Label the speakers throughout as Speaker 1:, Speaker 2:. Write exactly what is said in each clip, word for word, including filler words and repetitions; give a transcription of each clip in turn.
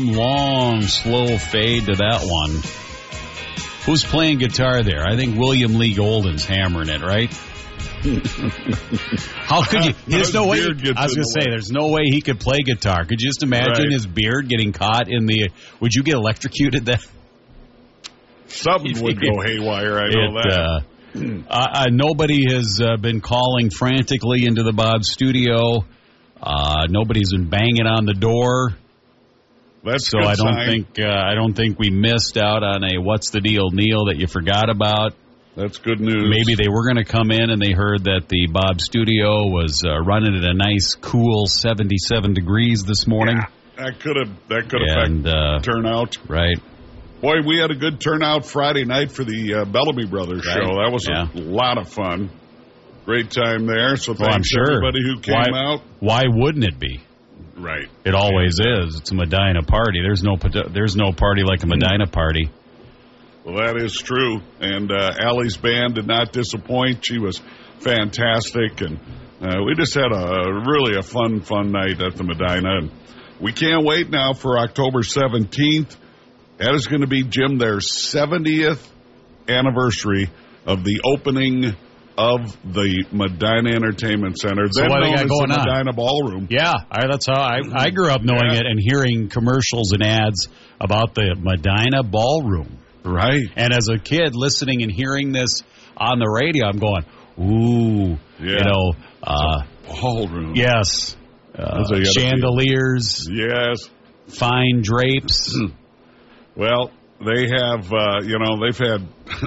Speaker 1: Long, slow fade to that one. Who's playing guitar there? I think William Lee Golden's hammering it, right? How could you? There's no way. I was going to say, there's no way he could play guitar. Could you just imagine right. his beard getting caught in the? Would you get electrocuted then?
Speaker 2: Something would go haywire. I know it, that.
Speaker 1: Uh, uh, nobody has uh, been calling frantically into the Bob studio. Uh, nobody's been banging on the door.
Speaker 2: That's
Speaker 1: so
Speaker 2: good
Speaker 1: I don't
Speaker 2: sign.
Speaker 1: think uh, I don't think we missed out on a what's the deal, Neil, that you forgot about.
Speaker 2: That's good news.
Speaker 1: Maybe they were going to come in and they heard that the Bob studio was uh, running at a nice, cool seventy-seven degrees this morning.
Speaker 2: Yeah, that could have that could affect
Speaker 1: uh,
Speaker 2: turnout.
Speaker 1: Right.
Speaker 2: Boy, we had a good turnout Friday night for the uh, Bellamy Brothers
Speaker 1: right.
Speaker 2: show. That was
Speaker 1: yeah.
Speaker 2: a lot of fun. Great time there. So thanks
Speaker 1: well, I'm sure.
Speaker 2: everybody who came
Speaker 1: why,
Speaker 2: out.
Speaker 1: Why wouldn't it be?
Speaker 2: Right.
Speaker 1: It always yeah. is. It's a Medina party. There's no there's no party like a Medina party.
Speaker 2: Well, that is true. And uh, Allie's band did not disappoint. She was fantastic. And uh, we just had a really a fun, fun night at the Medina. And we can't wait now for October seventeenth. That is going to be, Jim, their seventieth anniversary of the opening of the Medina Entertainment Center.
Speaker 1: So
Speaker 2: then
Speaker 1: what
Speaker 2: known
Speaker 1: they got
Speaker 2: as
Speaker 1: going
Speaker 2: the
Speaker 1: on?
Speaker 2: Medina Ballroom.
Speaker 1: Yeah, I, that's how I, I grew up knowing
Speaker 2: yeah.
Speaker 1: it and hearing commercials and ads about the Medina Ballroom.
Speaker 2: Right.
Speaker 1: And as a kid, listening and hearing this on the radio, I'm going, ooh,
Speaker 2: yeah.
Speaker 1: you know. Uh,
Speaker 2: ballroom.
Speaker 1: Yes. Uh, chandeliers.
Speaker 2: Be. Yes.
Speaker 1: Fine drapes.
Speaker 2: Well, they have, uh, you know, they've had...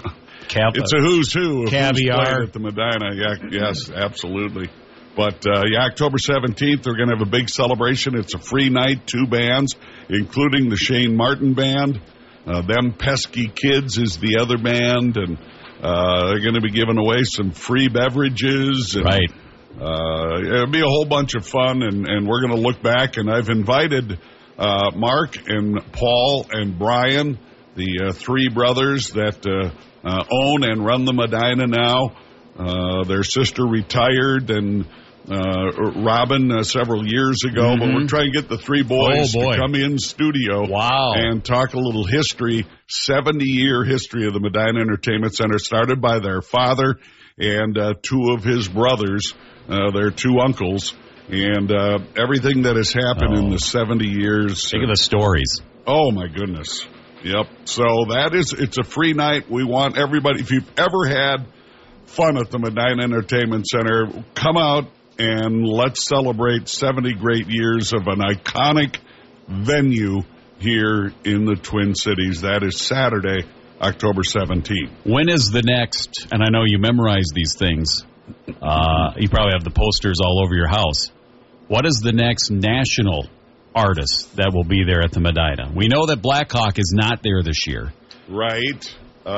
Speaker 1: Cap-
Speaker 2: it's a who's who of
Speaker 1: caviar
Speaker 2: who's played at the Medina. Yeah, yes, absolutely. But, uh, yeah, October seventeenth, they're going to have a big celebration. It's a free night, two bands, including the Shane Martin Band. Uh, Them Pesky Kids is the other band, and uh, they're going to be giving away some free beverages. And,
Speaker 1: right.
Speaker 2: Uh, it'll be a whole bunch of fun, and, and we're going to look back. And I've invited uh, Mark and Paul and Brian, the uh, three brothers that uh, uh, own and run the Medina now. Uh, their sister retired, and uh, Robin uh, several years ago. Mm-hmm. But we're trying to get the three boys
Speaker 1: oh, boy.
Speaker 2: to come in studio
Speaker 1: wow.
Speaker 2: and talk a little history, seventy-year history of the Medina Entertainment Center, started by their father and uh, two of his brothers, uh, their two uncles, and uh, everything that has happened oh. in the seventy years.
Speaker 1: Think of the stories.
Speaker 2: Oh, my goodness. Yep. So that is, it's a free night. We want everybody, if you've ever had fun at the Medina Entertainment Center, come out and let's celebrate seventy great years of an iconic venue here in the Twin Cities. That is Saturday, October seventeenth.
Speaker 1: When is the next, and I know you memorize these things, uh, you probably have the posters all over your house. What is the next national artist that will be there at the Medina? We know that Black Hawk is not there this year.
Speaker 2: Right.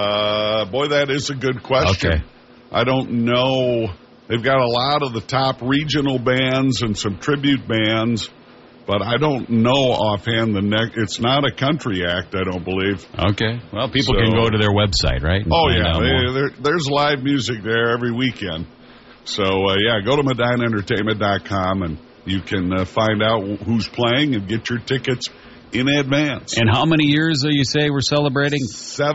Speaker 2: Uh, boy, that is a good question.
Speaker 1: Okay.
Speaker 2: I don't know. They've got a lot of the top regional bands and some tribute bands, but I don't know offhand the next. It's not a country act, I don't believe.
Speaker 1: Okay. Well, people
Speaker 2: so,
Speaker 1: can go to their website, right?
Speaker 2: Oh, yeah. They, there, there's live music there every weekend. So, uh, yeah, go to medina entertainment dot com and you can uh, find out who's playing and get your tickets in advance.
Speaker 1: And how many years do you say we're celebrating?
Speaker 2: Seven.